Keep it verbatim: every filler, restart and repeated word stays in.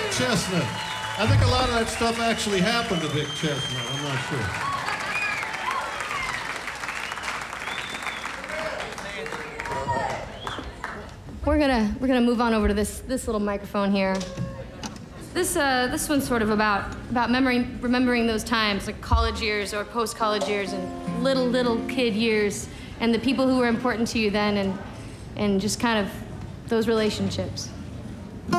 Chestnut. I think a lot of that stuff actually happened to Vic Chestnut. I'm not sure. We're gonna we're gonna move on over to this this little microphone here. This uh this one's sort of about about memory remembering those times, like college years or post college years and little little kid years, and the people who were important to you then, and and just kind of those relationships.